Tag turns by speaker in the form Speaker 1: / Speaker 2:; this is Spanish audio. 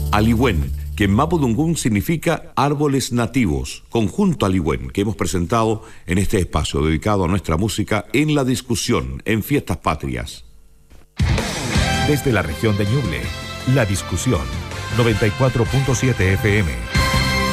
Speaker 1: Alihuén, que en Mapudungún significa árboles nativos, conjunto Alihuén, que hemos presentado en este espacio dedicado a nuestra música en la discusión, en Fiestas Patrias.
Speaker 2: Desde la región de Ñuble, La Discusión, 94.7 FM.